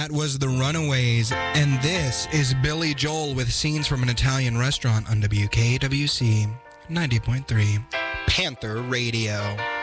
That was The Runaways, and this is Billy Joel with Scenes from an Italian Restaurant on WKWC 90.3 Panther Radio.